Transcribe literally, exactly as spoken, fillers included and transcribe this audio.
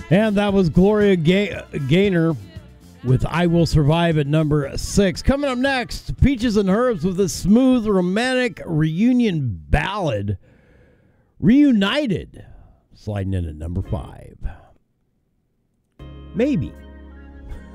And that was Gloria Ga- Gaynor with I Will Survive at number six. Coming up next, Peaches and Herbs with a smooth romantic reunion ballad, Reunited, sliding in at number five. Maybe.